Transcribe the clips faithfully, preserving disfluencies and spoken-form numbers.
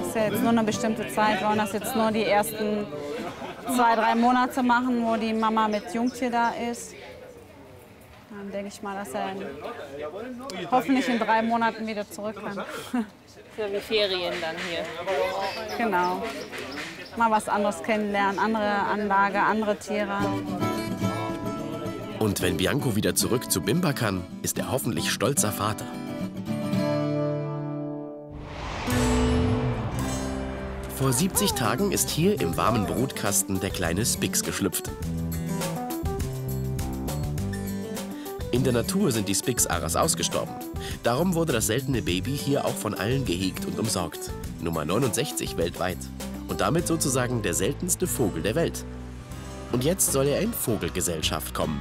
ist ja jetzt nur eine bestimmte Zeit. Wir wollen das jetzt nur die ersten zwei, drei Monate machen, wo die Mama mit Jungtier da ist. Dann denke ich mal, dass er in, hoffentlich in drei Monaten wieder zurück kann. Für wie Ferien dann hier. Genau. Mal was anderes kennenlernen, andere Anlage, andere Tiere. Und wenn Bianco wieder zurück zu Bimba kann, ist er hoffentlich stolzer Vater. Vor siebzig Tagen ist hier im warmen Brutkasten der kleine Spix geschlüpft. In der Natur sind die Spix-Aras ausgestorben. Darum wurde das seltene Baby hier auch von allen gehegt und umsorgt. Nummer neunundsechzig weltweit. Und damit sozusagen der seltenste Vogel der Welt. Und jetzt soll er in Vogelgesellschaft kommen.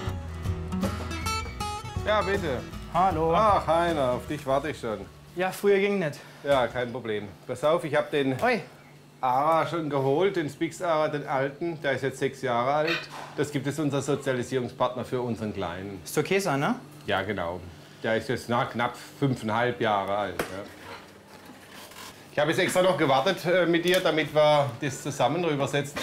Ja, bitte. Hallo. Ach, Heiner, auf dich warte ich schon. Ja, früher ging nicht. Ja, kein Problem. Pass auf, ich habe den Oi. Ara schon geholt, den Spix-Ara, den alten. Der ist jetzt sechs Jahre alt. Das gibt es unser Sozialisierungspartner für unseren Kleinen. Ist okay sein, ne? Ja, genau. Der ist jetzt na, knapp fünfeinhalb Jahre alt. Ja. Ich habe jetzt extra noch gewartet äh, mit dir, damit wir das zusammen rübersetzen.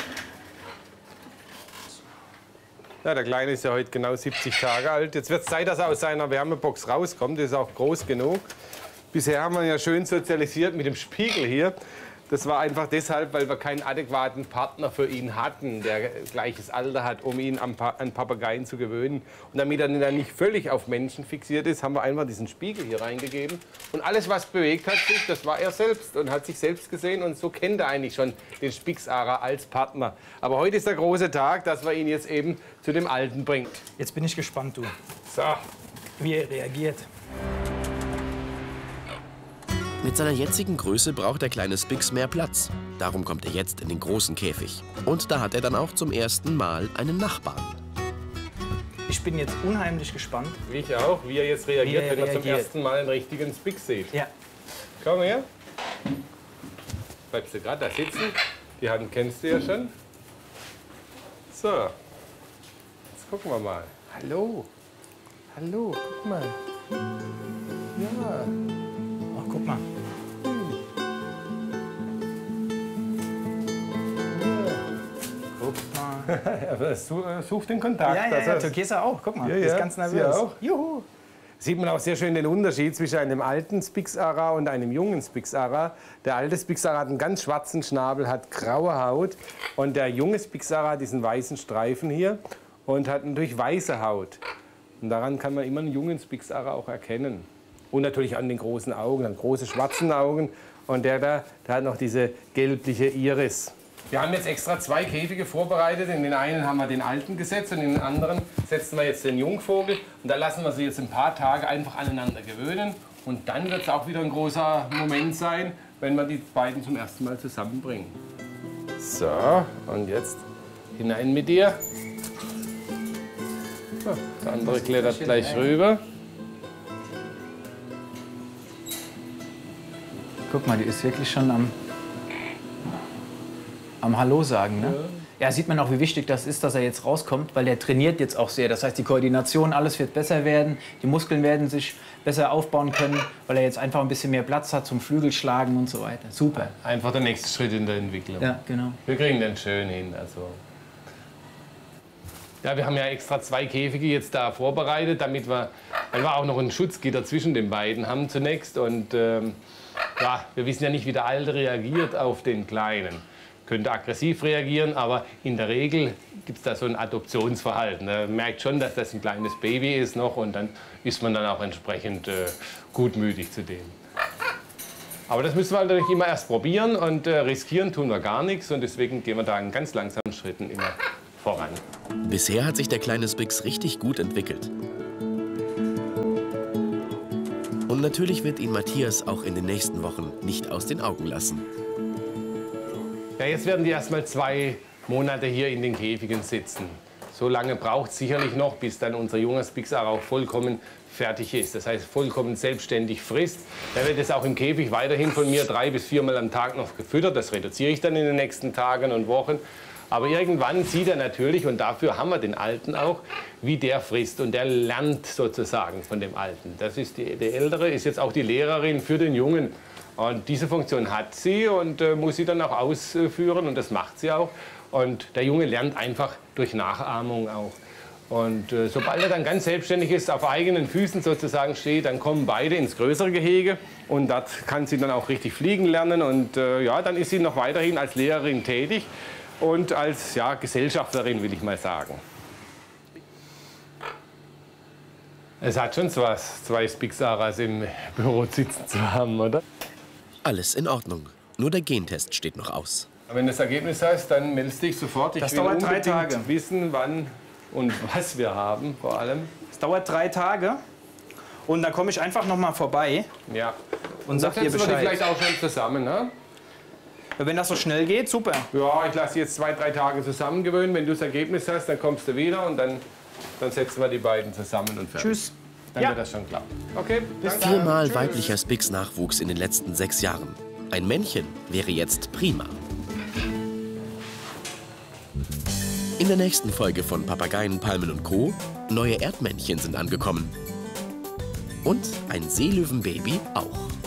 Ja, der Kleine ist ja heute genau siebzig Tage alt. Jetzt wird es Zeit, dass er aus seiner Wärmebox rauskommt. Das ist auch groß genug. Bisher haben wir ihn ja schön sozialisiert mit dem Spiegel hier. Das war einfach deshalb, weil wir keinen adäquaten Partner für ihn hatten, der gleiches Alter hat, um ihn an, pa an Papageien zu gewöhnen. Und damit er dann nicht völlig auf Menschen fixiert ist, haben wir einfach diesen Spiegel hier reingegeben. Und alles, was bewegt hat sich, das war er selbst und hat sich selbst gesehen. Und so kennt er eigentlich schon den Spix-Ara als Partner. Aber heute ist der große Tag, dass wir ihn jetzt eben zu dem Alten bringen. Jetzt bin ich gespannt, du. So. Wie er reagiert. Mit seiner jetzigen Größe braucht der kleine Spix mehr Platz. Darum kommt er jetzt in den großen Käfig. Und da hat er dann auch zum ersten Mal einen Nachbarn. Ich bin jetzt unheimlich gespannt. Ich auch, wie er jetzt reagiert, Wie er wenn er zum reagiert. ersten Mal einen richtigen Spix sieht. Ja. Komm her. Bleibst du gerade da sitzen? Die Hand kennst du ja schon. So. Jetzt gucken wir mal. Hallo. Hallo, guck mal. Ja. Oh, guck mal. Guck mal. Er sucht den Kontakt. Ja, ja, ja, Also- Türkisa auch. Guck mal, Ja, die ist ja, ganz sie nervös. auch. Juhu. Sieht man auch sehr schön den Unterschied zwischen einem alten Spix-Ara und einem jungen Spix-Ara. Der alte Spix-Ara hat einen ganz schwarzen Schnabel, hat graue Haut. Und der junge Spix-Ara hat diesen weißen Streifen hier und hat natürlich weiße Haut. Und daran kann man immer einen jungen Spix-Ara auch erkennen. Und natürlich an den großen Augen, an große schwarzen Augen. Und der da, der hat noch diese gelbliche Iris. Wir haben jetzt extra zwei Käfige vorbereitet. In den einen haben wir den alten gesetzt und in den anderen setzen wir jetzt den Jungvogel. Und da lassen wir sie jetzt ein paar Tage einfach aneinander gewöhnen. Und dann wird es auch wieder ein großer Moment sein, wenn wir die beiden zum ersten Mal zusammenbringen. So, und jetzt hinein mit dir. So, der andere klettert gleich rüber. Guck mal, die ist wirklich schon am, am Hallo sagen, ne? Ja, sieht man auch, wie wichtig das ist, dass er jetzt rauskommt, weil der trainiert jetzt auch sehr. Das heißt, die Koordination, alles wird besser werden, die Muskeln werden sich besser aufbauen können, weil er jetzt einfach ein bisschen mehr Platz hat zum Flügelschlagen und so weiter. Super. Einfach der nächste Schritt in der Entwicklung. Ja, genau. Wir kriegen den schön hin. Also. Ja, wir haben ja extra zwei Käfige jetzt da vorbereitet, damit wir, weil wir auch noch ein Schutzgitter zwischen den beiden haben zunächst. Und ähm, ja, wir wissen ja nicht, wie der Alte reagiert auf den Kleinen. Könnte aggressiv reagieren, aber in der Regel gibt es da so ein Adoptionsverhalten. Man merkt schon, dass das ein kleines Baby ist noch und dann ist man dann auch entsprechend äh, gutmütig zu dem. Aber das müssen wir natürlich immer erst probieren und äh, riskieren tun wir gar nichts und deswegen gehen wir da in ganz langsamen Schritten immer voran. Bisher hat sich der kleine Spix richtig gut entwickelt. Und natürlich wird ihn Matthias auch in den nächsten Wochen nicht aus den Augen lassen. Ja, jetzt werden die erst mal zwei Monate hier in den Käfigen sitzen. So lange braucht es sicherlich noch, bis dann unser junger Spix-Ara auch vollkommen fertig ist. Das heißt, vollkommen selbstständig frisst. Da wird es auch im Käfig weiterhin von mir drei bis viermal am Tag noch gefüttert. Das reduziere ich dann in den nächsten Tagen und Wochen. Aber irgendwann sieht er natürlich, und dafür haben wir den Alten auch, wie der frisst. Und der lernt sozusagen von dem Alten. Das ist die, der Ältere ist jetzt auch die Lehrerin für den Jungen. Und diese Funktion hat sie und äh, muss sie dann auch ausführen und das macht sie auch. Und der Junge lernt einfach durch Nachahmung auch. Und äh, sobald er dann ganz selbstständig ist, auf eigenen Füßen sozusagen steht, dann kommen beide ins größere Gehege und dort kann sie dann auch richtig fliegen lernen. Und äh, ja, dann ist sie noch weiterhin als Lehrerin tätig und als ja, Gesellschafterin, will ich mal sagen. Es hat schon was, zwei Spix Aras im Büro sitzen zu haben, oder? Alles in Ordnung. Nur der Gentest steht noch aus. Wenn du das Ergebnis hast, dann meldest dich sofort. Ich Das will dauert drei unbedingt Tage. wissen, wann und was wir haben, vor allem. Es dauert drei Tage und dann komme ich einfach noch mal vorbei Ja. und sag dir Setzen wir die Bescheid. vielleicht auch schon zusammen, ne? Wenn das so schnell geht, super. Ja, ich lasse die jetzt zwei, drei Tage zusammengewöhnen. Wenn du das Ergebnis hast, dann kommst du wieder und dann, dann setzen wir die beiden zusammen und fertig. Tschüss. Dann Ja. wird das schon klappen. Okay, danke. Viermal Tschüss. weiblicher Spix-Nachwuchs in den letzten sechs Jahren. Ein Männchen wäre jetzt prima. In der nächsten Folge von Papageien, Palmen und Co. neue Erdmännchen sind angekommen. Und ein Seelöwenbaby auch.